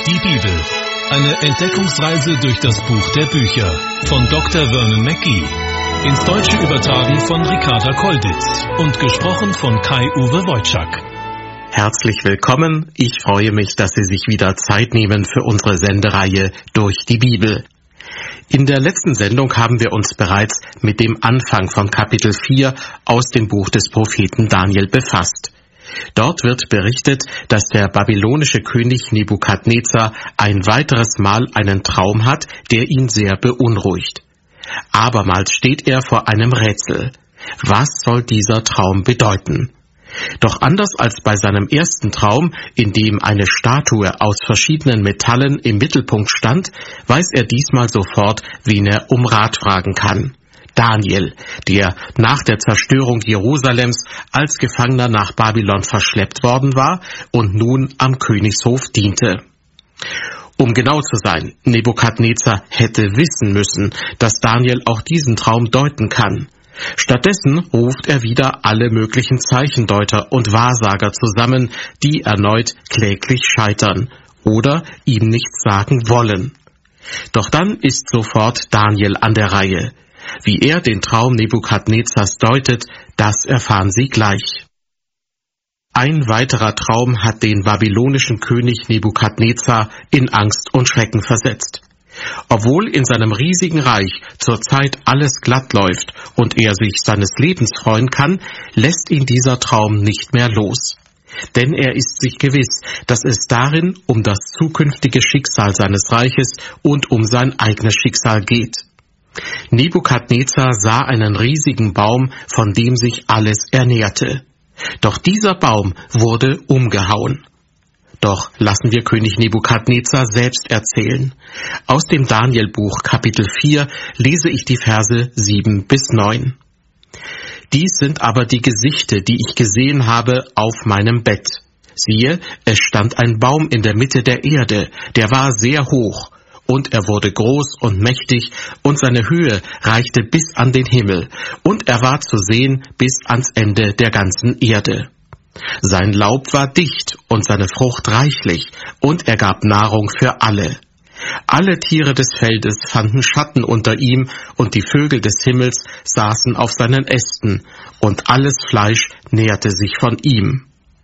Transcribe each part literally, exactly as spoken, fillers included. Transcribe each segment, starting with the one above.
Die Bibel. Eine Entdeckungsreise durch das Buch der Bücher von Doktor Vernon Mackey. Ins Deutsche übertragen von Ricarda Kolditz und gesprochen von Kai-Uwe Wojczak. Herzlich willkommen. Ich freue mich, dass Sie sich wieder Zeit nehmen für unsere Sendereihe Durch die Bibel. In der letzten Sendung haben wir uns bereits mit dem Anfang von Kapitel vier aus dem Buch des Propheten Daniel befasst. Dort wird berichtet, dass der babylonische König Nebukadnezar ein weiteres Mal einen Traum hat, der ihn sehr beunruhigt. Abermals steht er vor einem Rätsel. Was soll dieser Traum bedeuten? Doch anders als bei seinem ersten Traum, in dem eine Statue aus verschiedenen Metallen im Mittelpunkt stand, weiß er diesmal sofort, wen er um Rat fragen kann. Daniel, der nach der Zerstörung Jerusalems als Gefangener nach Babylon verschleppt worden war und nun am Königshof diente. Um genau zu sein, Nebukadnezar hätte wissen müssen, dass Daniel auch diesen Traum deuten kann. Stattdessen ruft er wieder alle möglichen Zeichendeuter und Wahrsager zusammen, die erneut kläglich scheitern oder ihm nichts sagen wollen. Doch dann ist sofort Daniel an der Reihe. Wie er den Traum Nebukadnezars deutet, das erfahren Sie gleich. Ein weiterer Traum hat den babylonischen König Nebukadnezar in Angst und Schrecken versetzt. Obwohl in seinem riesigen Reich zurzeit alles glatt läuft und er sich seines Lebens freuen kann, lässt ihn dieser Traum nicht mehr los. Denn er ist sich gewiss, dass es darin um das zukünftige Schicksal seines Reiches und um sein eigenes Schicksal geht. Nebukadnezar sah einen riesigen Baum, von dem sich alles ernährte. Doch dieser Baum wurde umgehauen. Doch lassen wir König Nebukadnezar selbst erzählen. Aus dem Danielbuch Kapitel vier lese ich die Verse sieben bis neun. Dies sind aber die Gesichte, die ich gesehen habe auf meinem Bett. Siehe, es stand ein Baum in der Mitte der Erde, der war sehr hoch. Und er wurde groß und mächtig, und seine Höhe reichte bis an den Himmel, und er war zu sehen bis ans Ende der ganzen Erde. Sein Laub war dicht und seine Frucht reichlich, und er gab Nahrung für alle. Alle Tiere des Feldes fanden Schatten unter ihm, und die Vögel des Himmels saßen auf seinen Ästen, und alles Fleisch nährte sich von ihm.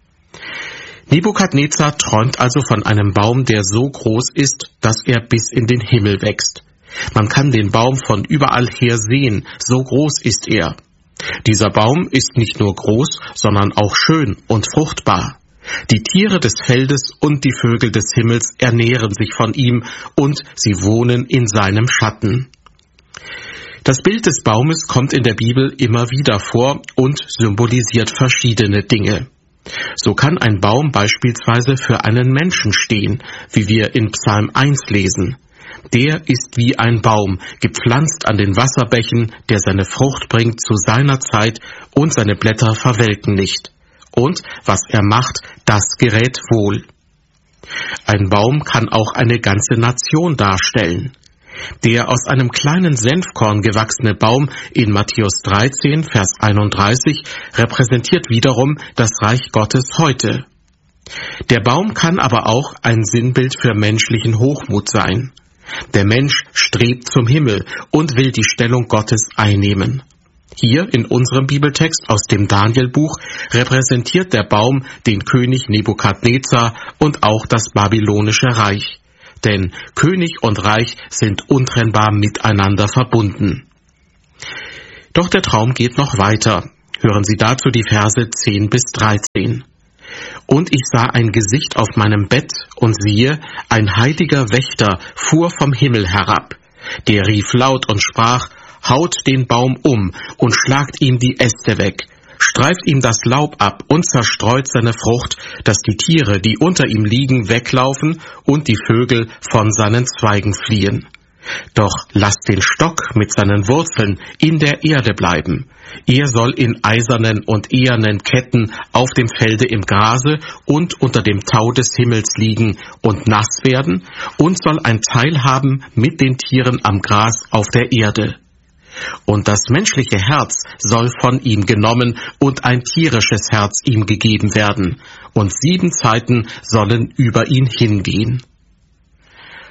Nebukadnezar träumt also von einem Baum, der so groß ist, dass er bis in den Himmel wächst. Man kann den Baum von überall her sehen, so groß ist er. Dieser Baum ist nicht nur groß, sondern auch schön und fruchtbar. Die Tiere des Feldes und die Vögel des Himmels ernähren sich von ihm und sie wohnen in seinem Schatten. Das Bild des Baumes kommt in der Bibel immer wieder vor und symbolisiert verschiedene Dinge. So kann ein Baum beispielsweise für einen Menschen stehen, wie wir in Psalm eins lesen. Der ist wie ein Baum, gepflanzt an den Wasserbächen, der seine Frucht bringt zu seiner Zeit und seine Blätter verwelken nicht. Und was er macht, das gerät wohl. Ein Baum kann auch eine ganze Nation darstellen. Der aus einem kleinen Senfkorn gewachsene Baum in Matthäus dreizehn, Vers einunddreißig repräsentiert wiederum das Reich Gottes heute. Der Baum kann aber auch ein Sinnbild für menschlichen Hochmut sein. Der Mensch strebt zum Himmel und will die Stellung Gottes einnehmen. Hier in unserem Bibeltext aus dem Danielbuch repräsentiert der Baum den König Nebukadnezar und auch das babylonische Reich. Denn König und Reich sind untrennbar miteinander verbunden. Doch der Traum geht noch weiter. Hören Sie dazu die Verse zehn bis dreizehn. Und ich sah ein Gesicht auf meinem Bett, und siehe, ein heiliger Wächter fuhr vom Himmel herab. Der rief laut und sprach, haut den Baum um und schlagt ihm die Äste weg. Streift ihm das Laub ab und zerstreut seine Frucht, dass die Tiere, die unter ihm liegen, weglaufen und die Vögel von seinen Zweigen fliehen. Doch lasst den Stock mit seinen Wurzeln in der Erde bleiben. Er soll in eisernen und ehernen Ketten auf dem Felde im Grase und unter dem Tau des Himmels liegen und nass werden und soll ein Teil haben mit den Tieren am Gras auf der Erde. Und das menschliche Herz soll von ihm genommen und ein tierisches Herz ihm gegeben werden, und sieben Zeiten sollen über ihn hingehen.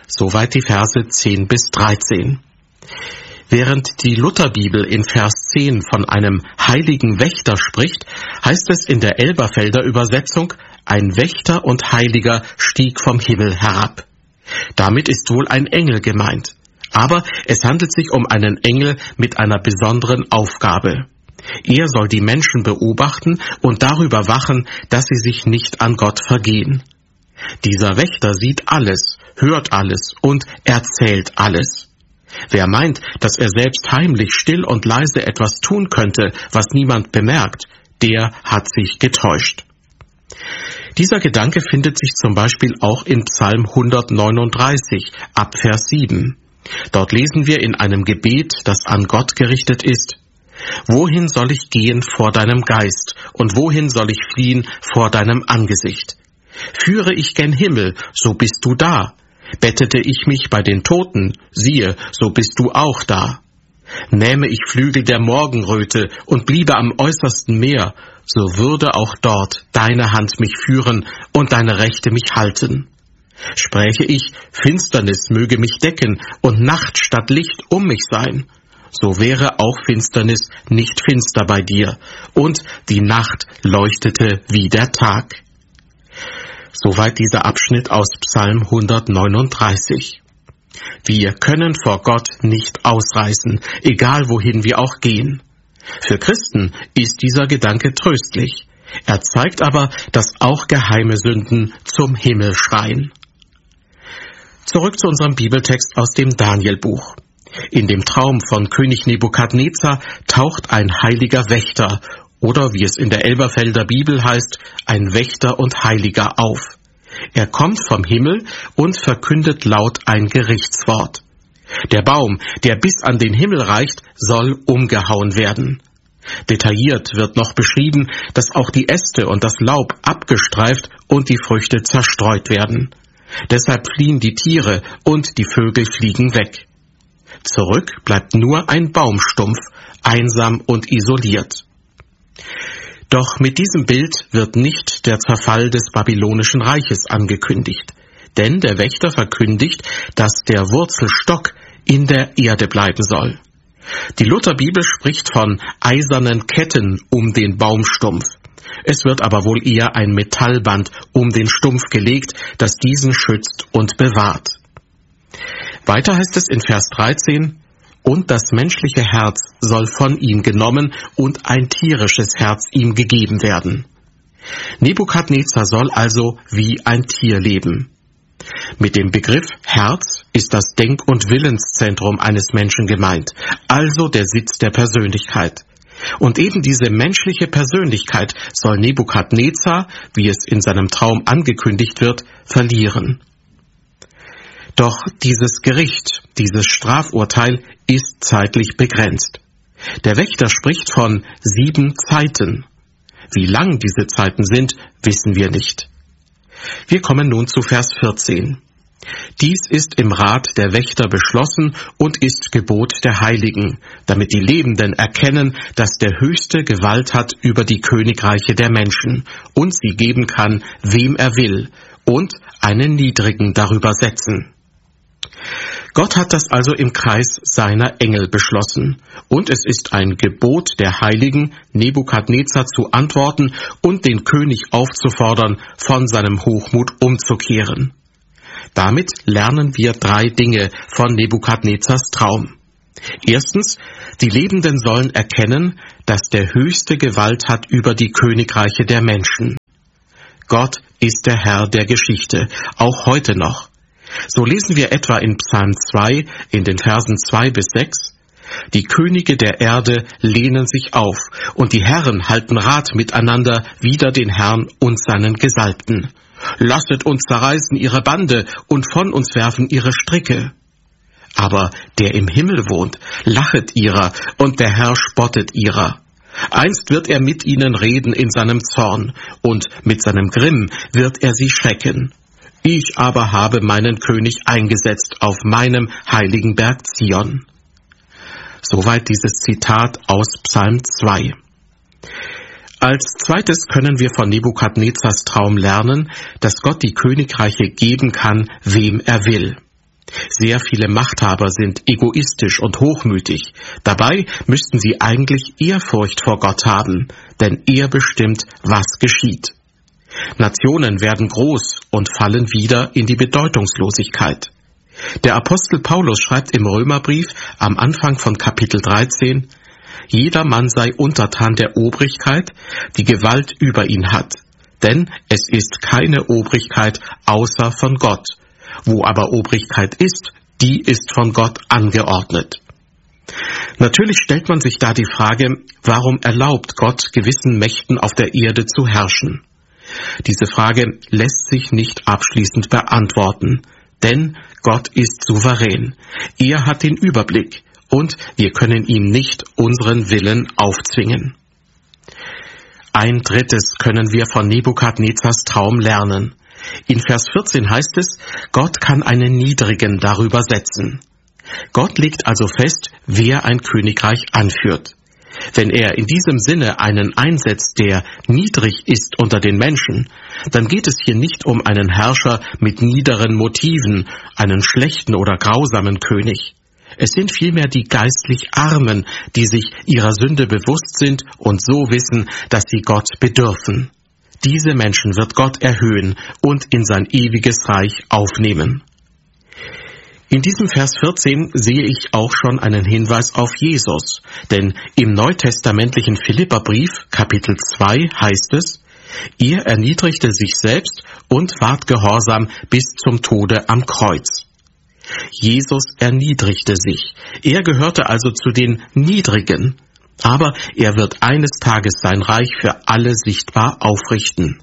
Soweit die Verse zehn bis dreizehn. Während die Lutherbibel in Vers zehn von einem heiligen Wächter spricht, heißt es in der Elberfelder Übersetzung, ein Wächter und Heiliger stieg vom Himmel herab. Damit ist wohl ein Engel gemeint. Aber es handelt sich um einen Engel mit einer besonderen Aufgabe. Er soll die Menschen beobachten und darüber wachen, dass sie sich nicht an Gott vergehen. Dieser Wächter sieht alles, hört alles und erzählt alles. Wer meint, dass er selbst heimlich still und leise etwas tun könnte, was niemand bemerkt, der hat sich getäuscht. Dieser Gedanke findet sich zum Beispiel auch in Psalm hundertneununddreißig, ab Vers sieben. Dort lesen wir in einem Gebet, das an Gott gerichtet ist: Wohin soll ich gehen vor deinem Geist, und wohin soll ich fliehen vor deinem Angesicht? Führe ich gen Himmel, so bist du da. Bettete ich mich bei den Toten, siehe, so bist du auch da. Nähme ich Flügel der Morgenröte und bliebe am äußersten Meer, so würde auch dort deine Hand mich führen und deine Rechte mich halten. Spräche ich, Finsternis möge mich decken und Nacht statt Licht um mich sein, so wäre auch Finsternis nicht finster bei dir, und die Nacht leuchtete wie der Tag. Soweit dieser Abschnitt aus Psalm hundertneununddreißig. Wir können vor Gott nicht ausreißen, egal wohin wir auch gehen. Für Christen ist dieser Gedanke tröstlich. Er zeigt aber, dass auch geheime Sünden zum Himmel schreien. Zurück zu unserem Bibeltext aus dem Danielbuch. In dem Traum von König Nebukadnezar taucht ein heiliger Wächter, oder wie es in der Elberfelder Bibel heißt, ein Wächter und Heiliger auf. Er kommt vom Himmel und verkündet laut ein Gerichtswort. Der Baum, der bis an den Himmel reicht, soll umgehauen werden. Detailliert wird noch beschrieben, dass auch die Äste und das Laub abgestreift und die Früchte zerstreut werden. Deshalb fliehen die Tiere und die Vögel fliegen weg. Zurück bleibt nur ein Baumstumpf, einsam und isoliert. Doch mit diesem Bild wird nicht der Zerfall des babylonischen Reiches angekündigt, denn der Wächter verkündigt, dass der Wurzelstock in der Erde bleiben soll. Die Lutherbibel spricht von eisernen Ketten um den Baumstumpf. Es wird aber wohl eher ein Metallband um den Stumpf gelegt, das diesen schützt und bewahrt. Weiter heißt es in Vers dreizehn, und das menschliche Herz soll von ihm genommen und ein tierisches Herz ihm gegeben werden. Nebukadnezar soll also wie ein Tier leben. Mit dem Begriff Herz ist das Denk- und Willenszentrum eines Menschen gemeint, also der Sitz der Persönlichkeit. Und eben diese menschliche Persönlichkeit soll Nebukadnezar, wie es in seinem Traum angekündigt wird, verlieren. Doch dieses Gericht, dieses Strafurteil ist zeitlich begrenzt. Der Wächter spricht von sieben Zeiten. Wie lang diese Zeiten sind, wissen wir nicht. Wir kommen nun zu Vers vierzehn. Dies ist im Rat der Wächter beschlossen und ist Gebot der Heiligen, damit die Lebenden erkennen, dass der Höchste Gewalt hat über die Königreiche der Menschen und sie geben kann, wem er will, und einen Niedrigen darüber setzen. Gott hat das also im Kreis seiner Engel beschlossen, und es ist ein Gebot der Heiligen, Nebukadnezar zu antworten und den König aufzufordern, von seinem Hochmut umzukehren. Damit lernen wir drei Dinge von Nebukadnezars Traum. Erstens, die Lebenden sollen erkennen, dass der Höchste Gewalt hat über die Königreiche der Menschen. Gott ist der Herr der Geschichte, auch heute noch. So lesen wir etwa in Psalm zwei in den Versen zwei bis sechs, die Könige der Erde lehnen sich auf, und die Herren halten Rat miteinander wider den Herrn und seinen Gesalbten. Lasset uns zerreißen ihre Bande und von uns werfen ihre Stricke. Aber der im Himmel wohnt, lachet ihrer, und der Herr spottet ihrer. Einst wird er mit ihnen reden in seinem Zorn, und mit seinem Grimm wird er sie schrecken. Ich aber habe meinen König eingesetzt auf meinem heiligen Berg Zion. Soweit dieses Zitat aus Psalm zwei. Als zweites können wir von Nebukadnezars Traum lernen, dass Gott die Königreiche geben kann, wem er will. Sehr viele Machthaber sind egoistisch und hochmütig. Dabei müssten sie eigentlich Ehrfurcht vor Gott haben, denn er bestimmt, was geschieht. Nationen werden groß und fallen wieder in die Bedeutungslosigkeit. Der Apostel Paulus schreibt im Römerbrief am Anfang von Kapitel dreizehn, jedermann sei untertan der Obrigkeit, die Gewalt über ihn hat. Denn es ist keine Obrigkeit außer von Gott. Wo aber Obrigkeit ist, die ist von Gott angeordnet. Natürlich stellt man sich da die Frage, warum erlaubt Gott gewissen Mächten auf der Erde zu herrschen? Diese Frage lässt sich nicht abschließend beantworten, denn Gott ist souverän. Er hat den Überblick und wir können ihm nicht unseren Willen aufzwingen. Ein drittes können wir von Nebukadnezars Traum lernen. In Vers vierzehn heißt es, Gott kann einen Niedrigen darüber setzen. Gott legt also fest, wer ein Königreich anführt. Wenn er in diesem Sinne einen einsetzt, der niedrig ist unter den Menschen, dann geht es hier nicht um einen Herrscher mit niederen Motiven, einen schlechten oder grausamen König. Es sind vielmehr die geistlich Armen, die sich ihrer Sünde bewusst sind und so wissen, dass sie Gott bedürfen. Diese Menschen wird Gott erhöhen und in sein ewiges Reich aufnehmen. In diesem Vers vierzehn sehe ich auch schon einen Hinweis auf Jesus, denn im neutestamentlichen Philipperbrief, Kapitel zwei, heißt es, er erniedrigte sich selbst und ward gehorsam bis zum Tode am Kreuz. Jesus erniedrigte sich. Er gehörte also zu den Niedrigen. Aber er wird eines Tages sein Reich für alle sichtbar aufrichten.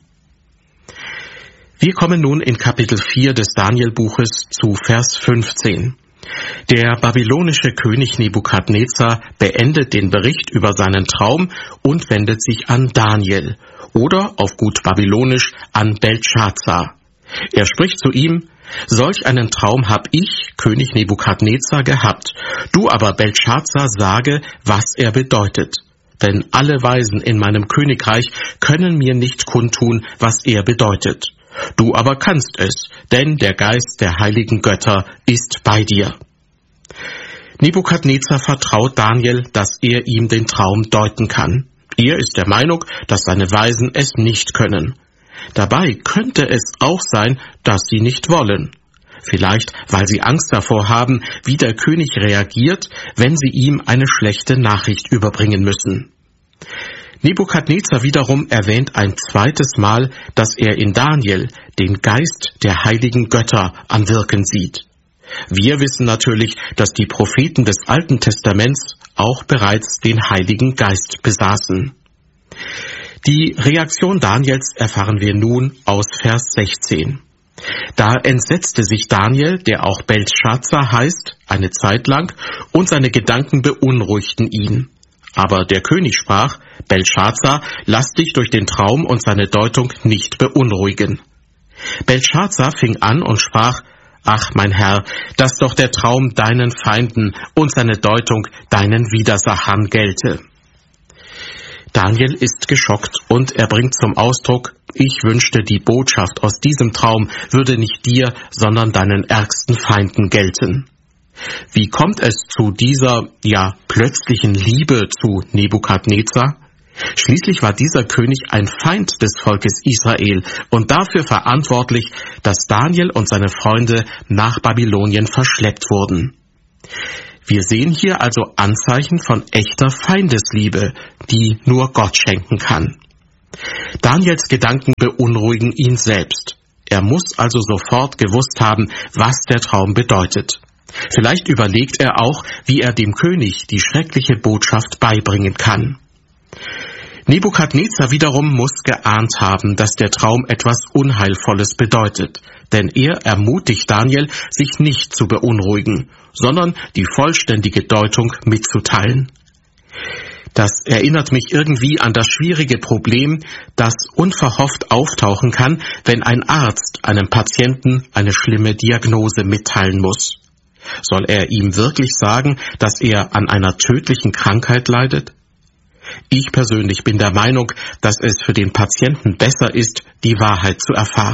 Wir kommen nun in Kapitel vier des Danielbuches zu Vers fünfzehn. Der babylonische König Nebukadnezar beendet den Bericht über seinen Traum und wendet sich an Daniel oder auf gut babylonisch an Beltschazar. Er spricht zu ihm, solch einen Traum hab ich, König Nebukadnezar, gehabt. Du aber, Beltschazar, sage, was er bedeutet. Denn alle Weisen in meinem Königreich können mir nicht kundtun, was er bedeutet. Du aber kannst es, denn der Geist der heiligen Götter ist bei dir. Nebukadnezar vertraut Daniel, dass er ihm den Traum deuten kann. Er ist der Meinung, dass seine Weisen es nicht können. Dabei könnte es auch sein, dass sie nicht wollen. Vielleicht, weil sie Angst davor haben, wie der König reagiert, wenn sie ihm eine schlechte Nachricht überbringen müssen. Nebukadnezar wiederum erwähnt ein zweites Mal, dass er in Daniel den Geist der heiligen Götter am Wirken sieht. Wir wissen natürlich, dass die Propheten des Alten Testaments auch bereits den Heiligen Geist besaßen. Die Reaktion Daniels erfahren wir nun aus Vers sechzehn. Da entsetzte sich Daniel, der auch Beltschazar heißt, eine Zeit lang, und seine Gedanken beunruhigten ihn. Aber der König sprach, Beltschazar, lass dich durch den Traum und seine Deutung nicht beunruhigen. Beltschazar fing an und sprach, ach mein Herr, dass doch der Traum deinen Feinden und seine Deutung deinen Widersachern gelte. Daniel ist geschockt und er bringt zum Ausdruck, ich wünschte, die Botschaft aus diesem Traum würde nicht dir, sondern deinen ärgsten Feinden gelten. Wie kommt es zu dieser, ja, plötzlichen Liebe zu Nebukadnezar? Schließlich war dieser König ein Feind des Volkes Israel und dafür verantwortlich, dass Daniel und seine Freunde nach Babylonien verschleppt wurden. Wir sehen hier also Anzeichen von echter Feindesliebe, die nur Gott schenken kann. Daniels Gedanken beunruhigen ihn selbst. Er muss also sofort gewusst haben, was der Traum bedeutet. Vielleicht überlegt er auch, wie er dem König die schreckliche Botschaft beibringen kann. Nebukadnezar wiederum muss geahnt haben, dass der Traum etwas Unheilvolles bedeutet, denn er ermutigt Daniel, sich nicht zu beunruhigen, sondern die vollständige Deutung mitzuteilen. Das erinnert mich irgendwie an das schwierige Problem, das unverhofft auftauchen kann, wenn ein Arzt einem Patienten eine schlimme Diagnose mitteilen muss. Soll er ihm wirklich sagen, dass er an einer tödlichen Krankheit leidet? Ich persönlich bin der Meinung, dass es für den Patienten besser ist, die Wahrheit zu erfahren.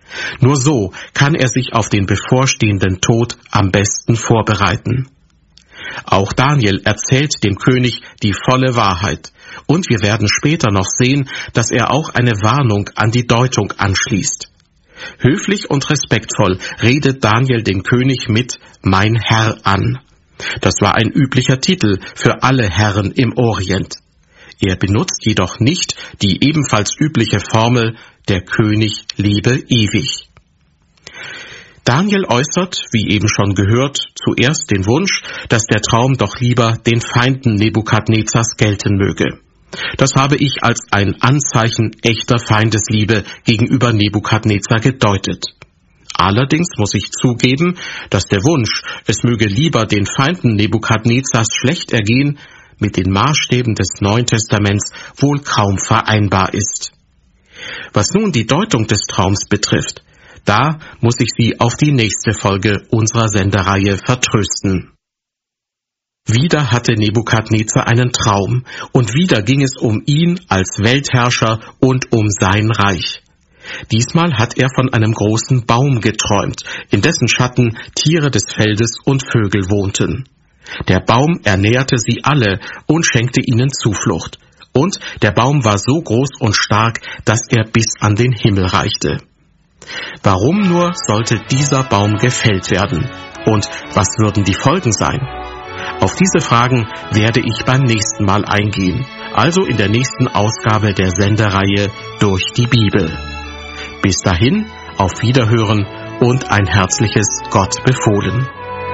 Nur so kann er sich auf den bevorstehenden Tod am besten vorbereiten. Auch Daniel erzählt dem König die volle Wahrheit, und wir werden später noch sehen, dass er auch eine Warnung an die Deutung anschließt. Höflich und respektvoll redet Daniel den König mit »Mein Herr« an. Das war ein üblicher Titel für alle Herren im Orient. Er benutzt jedoch nicht die ebenfalls übliche Formel »Der König lebe ewig«. Daniel äußert, wie eben schon gehört, zuerst den Wunsch, dass der Traum doch lieber den Feinden Nebukadnezars gelten möge. Das habe ich als ein Anzeichen echter Feindesliebe gegenüber Nebukadnezar gedeutet. Allerdings muss ich zugeben, dass der Wunsch, es möge lieber den Feinden Nebukadnezars schlecht ergehen, mit den Maßstäben des Neuen Testaments wohl kaum vereinbar ist. Was nun die Deutung des Traums betrifft, da muss ich Sie auf die nächste Folge unserer Sendereihe vertrösten. Wieder hatte Nebukadnezar einen Traum, und wieder ging es um ihn als Weltherrscher und um sein Reich. Diesmal hat er von einem großen Baum geträumt, in dessen Schatten Tiere des Feldes und Vögel wohnten. Der Baum ernährte sie alle und schenkte ihnen Zuflucht. Und der Baum war so groß und stark, dass er bis an den Himmel reichte. Warum nur sollte dieser Baum gefällt werden? Und was würden die Folgen sein? Auf diese Fragen werde ich beim nächsten Mal eingehen, also in der nächsten Ausgabe der Sendereihe Durch die Bibel. Bis dahin, auf Wiederhören und ein herzliches Gott befohlen.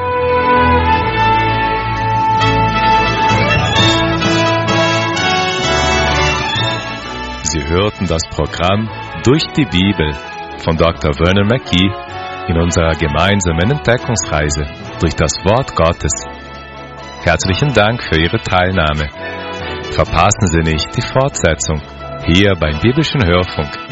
Sie hörten das Programm Durch die Bibel von Doktor Vernon McGee in unserer gemeinsamen Entdeckungsreise durch das Wort Gottes. Herzlichen Dank für Ihre Teilnahme. Verpassen Sie nicht die Fortsetzung hier beim Biblischen Hörfunk.